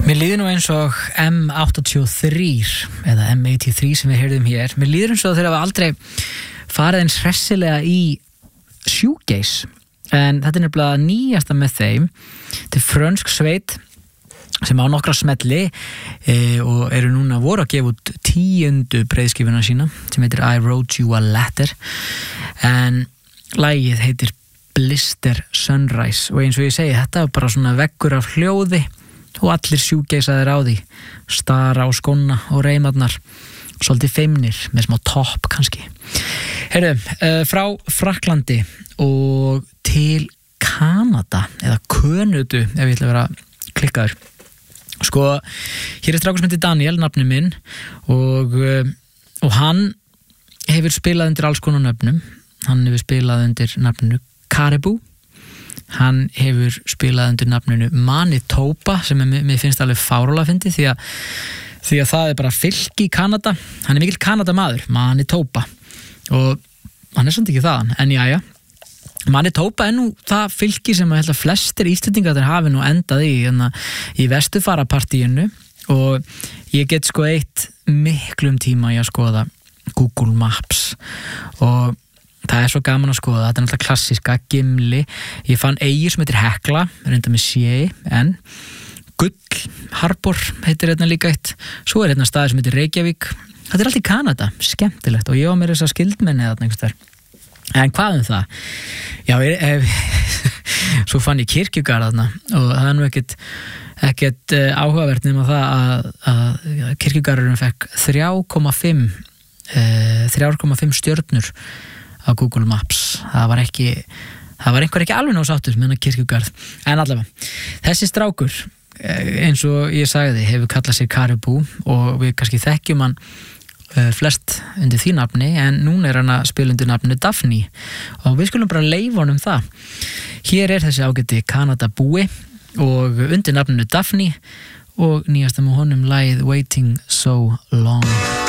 Mér líður nú eins og M83 eða M83 sem við heyrðum hér. Mér líður eins og þeir hafa aldrei farið eins hressilega í shoegaze. En þetta er nefnilega nýjasta með þeim. Þetta er frönsk sveit sem á nokkra smelli og eru núna voru að gefa út 10. breiðskífuna sína sem heitir I Wrote You a Letter. En lagið heitir Blister Sunrise og eins og ég segi, þetta er bara svona veggur af hljóði og allir sjúgeisaðir á því, stara á skóna og reimarnar, svolítið feimnir með smá topp kannski. Heyrðu, frá Frakklandi og til Kanada eða Könudu ef ég ætla að vera klikkaður. Sko, hér er strákur sem heitir Daniel, nafni minn og hann hefur spilað undir alls konar nöfnum. Hann hefur spilað undir nafninu Caribou. Hann hefur spilað undir nafninu Manitoba sem mér finnst alveg fáránlega fyndið því að það er bara fylki í Kanada. Hann er mikill Kanadamaður, Manitoba, og hann er samt ekki þaðan, en jæja. Manitoba er nú það fylki sem ég held að flestir Íslendingar hafi nú endað í Vesturfarapartíinu og ég get sko eytt miklum tíma í að skoða Google Maps og það er svo gaman að skoða, þetta er náttúrulega klassíska Gimli, ég fann eyju sem heitir Hekla, reynda með C-N, Gull, Harbor heitir hérna líka eitt, svo er hérna staður sem heitir Reykjavík, þetta er allt í Kanada, skemmtilegt og ég var mér þess að skildmenni þarna einhvers þar. En hvað það? Já, svo fann ég kirkjugarð þarna og það er nú ekkert áhugavert nema það að kirkjugarðurinn fekk 3,5 stjörnur á Google Maps. Það var einhver ekki alveg nóg sáttur með þennan kirkjugarð. En allavega, þessi strákur, eins og ég sagði, hefur kallað sér Caribou og við kannski þekkjum hann flest undir því nafni, en núna er hann að spila undir nafninu Daphne og við skulum bara leyfa honum það. Hér er þessi ágæti Kanada búi og undir nafninu Daphne og nýjasta með honum lagið Waiting So Long.